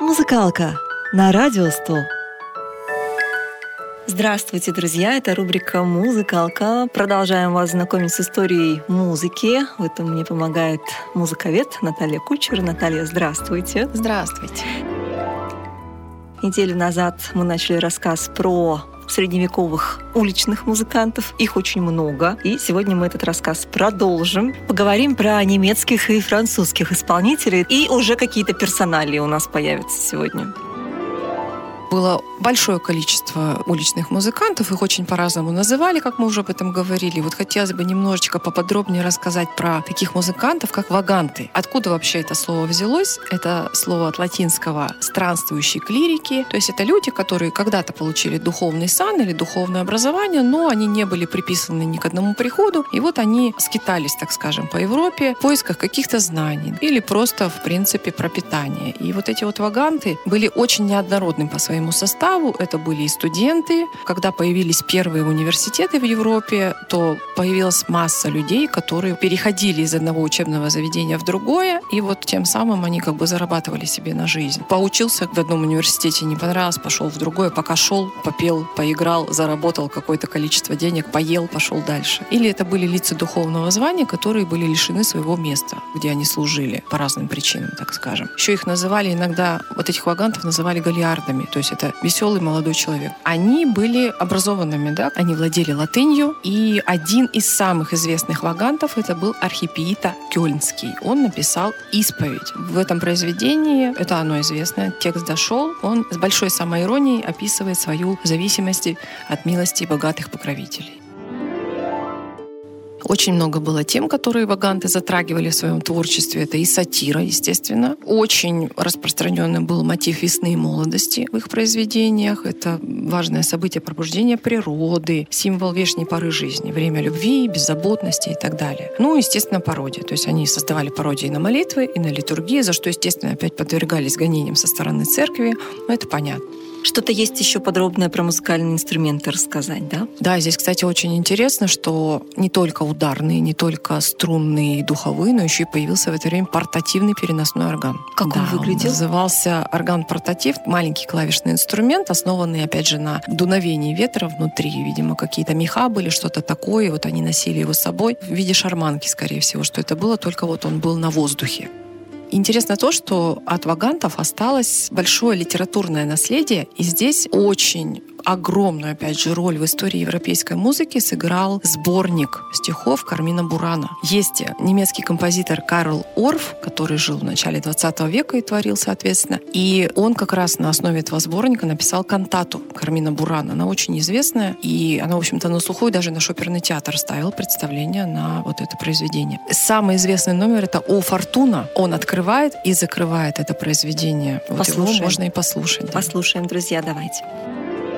Музыкалка на Радио 100. Здравствуйте, друзья! Это рубрика «Музыкалка». Продолжаем вас знакомить с историей музыки. В этом мне помогает музыковед Наталья Кучер. Наталья, здравствуйте! Здравствуйте! Неделю назад мы начали рассказ про средневековых уличных музыкантов. Их очень много. И сегодня мы этот рассказ продолжим. Поговорим про немецких и французских исполнителей. И уже какие-то персоналии у нас появятся сегодня. Было большое количество уличных музыкантов, их очень по-разному называли, как мы уже об этом говорили. Вот хотелось бы немножечко поподробнее рассказать про таких музыкантов, как ваганты. Откуда вообще это слово взялось? Это слово от латинского «странствующие клирики». То есть это люди, которые когда-то получили духовный сан или духовное образование, но они не были приписаны ни к одному приходу. И вот они скитались, так скажем, по Европе в поисках каких-то знаний или просто, в принципе, пропитания. И вот эти вот ваганты были очень неоднородны по своему составу. Это были и студенты. Когда появились первые университеты в Европе, то появилась масса людей, которые переходили из одного учебного заведения в другое, и вот тем самым они как бы зарабатывали себе на жизнь. Поучился в одном университете, не понравилось, пошел в другое, пока шел, попел, поиграл, заработал какое-то количество денег, поел, пошел дальше. Или это были лица духовного звания, которые были лишены своего места, где они служили по разным причинам, так скажем. Еще их называли иногда, вот этих вагантов называли галиардами, то есть это веселый молодой человек. Они были образованными, да, они владели латынью, и один из самых известных вагантов это был архипиита Кёльнский. Он написал «Исповедь». В этом произведении, это оно известное, текст дошел, он с большой самоиронией описывает свою зависимость от милости богатых покровителей. Очень много было тем, которые ваганты затрагивали в своем творчестве. Это и сатира, естественно. Очень распространенный был мотив весны и молодости в их произведениях. Это важное событие пробуждения природы, символ вечной поры жизни, время любви, беззаботности и так далее. Ну, естественно, пародия. То есть они создавали пародии на молитвы, и на литургии, за что, естественно, опять подвергались гонениям со стороны церкви. Но это понятно. Что-то есть еще подробное про музыкальные инструменты рассказать, да? Да, здесь, кстати, очень интересно, что не только ударные, не только струнные и духовые, но еще и появился в это время портативный переносной орган. Как он выглядел? Он назывался орган-портатив, маленький клавишный инструмент, основанный, опять же, на дуновении ветра внутри. Видимо, какие-то меха были, что-то такое, вот они носили его с собой в виде шарманки, скорее всего, что это было, только вот он был на воздухе. Интересно то, что от вагантов осталось большое литературное наследие, и здесь очень огромную, опять же, роль в истории европейской музыки сыграл сборник стихов Кармина Бурана. Есть немецкий композитор Карл Орф, который жил в начале 20 века и творил, соответственно. И он как раз на основе этого сборника написал кантату Кармина Бурана. Она очень известная, и она, в общем-то, на слуху, и даже наш оперный театр ставил представление на вот это произведение. Самый известный номер — это «О Фортуна». Он открывает и закрывает это произведение. Вот его можно и послушать. Да. Послушаем, друзья, давайте.